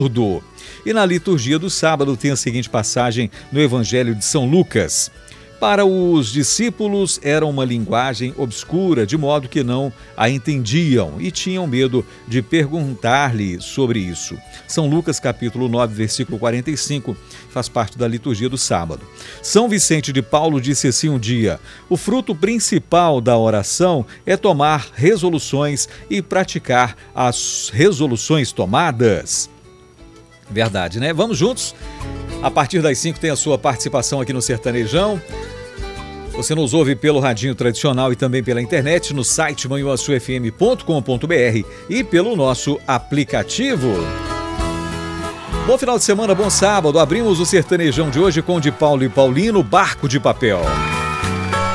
Tudo. E na liturgia do sábado tem a seguinte passagem no Evangelho de São Lucas. Para os discípulos era uma linguagem obscura, de modo que não a entendiam e tinham medo de perguntar-lhe sobre isso. São Lucas capítulo 9, versículo 45, faz parte da liturgia do sábado. São Vicente de Paulo disse assim um dia: o fruto principal da oração é tomar resoluções e praticar as resoluções tomadas. Verdade, né? Vamos juntos? A partir das 5 tem a sua participação aqui no Sertanejão. Você nos ouve pelo radinho tradicional e também pela internet no site manhuaçufm.com.br e pelo nosso aplicativo. Bom final de semana, bom sábado. Abrimos o Sertanejão de hoje com de Paulo e Paulino, Barco de Papel.